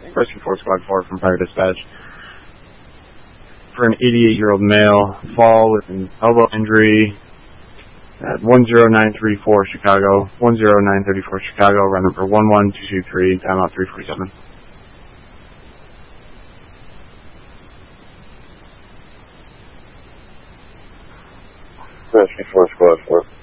Rescue 4 Squad 4 from Fire Dispatch. For an 88-year-old male, fall with an elbow injury at 10934 Chicago, 10934 Chicago, run number 11223, timeout 347. Rescue 4 Squad 4.